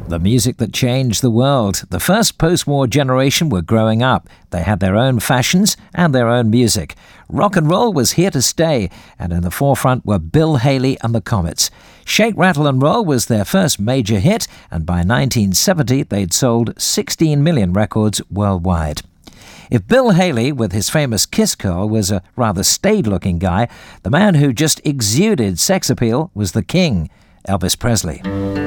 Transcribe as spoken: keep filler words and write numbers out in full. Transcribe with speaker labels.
Speaker 1: The music that changed the world. The first post-war generation were growing up. They had their own fashions and their own music. Rock and roll was here to stay, and in the forefront were Bill Haley and the Comets. Shake, Rattle and Roll was their first major hit, and by nineteen seventy they'd sold sixteen million records worldwide. If Bill Haley, with his famous Kiss curl, was a rather staid-looking guy, the man who just exuded sex appeal was the king, Elvis Presley.